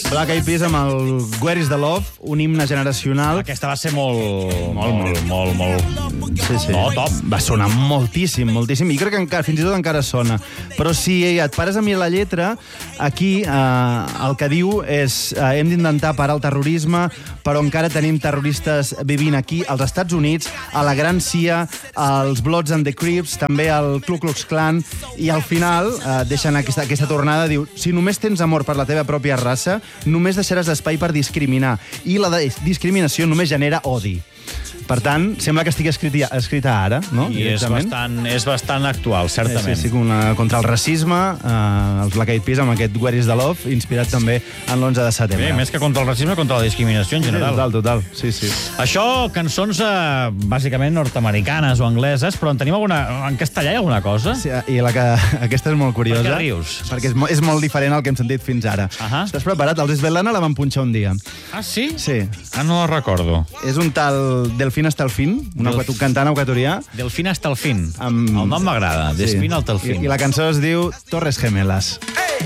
Black Eyed Peas amb el Where is the Love, un himne generacional. Aquesta va ser molt... Sí. No, top. Va sonar moltíssim, moltíssim. I crec que encara, fins i tot encara sona. Però si et pares a mirar la lletra, aquí el que diu és hem d'intentar parar el terrorisme, però encara tenim terroristes vivint aquí, als Estats Units, a la Gran CIA, als Bloods and the Crips, també al Ku Klux Klan, i al final deixen aquesta tornada, diu, si només tens amor per la teva pròpia raça, només deixaràs d'espai per discriminar. I la discriminació només genera odi. Per tant, sembla que estigui escrita ara, no? I és bastant actual, certament. Sí, contra el racisme, els Black Eyed Peas amb aquest Where is the Love, inspirat també en l'11 de setembre. Bé, més que contra el racisme, contra la discriminació en general. Total. Sí. Això, cançons bàsicament nord-americanes o angleses, però en tenim alguna... En castellà hi ha alguna cosa? Sí, i aquesta és molt curiosa. Per què rius? Perquè és molt diferent al que hem sentit fins ara. Estàs preparat? Els Svetlana la van punxar un dia. Ah, sí? Sí. Ah, no la recordo. És un tal Delfín hasta el fin, un cantant equatorià. Delfín hasta el fin. El nom m'agrada. Delfín hasta el fin. I la cançó es diu Torres Gemelas.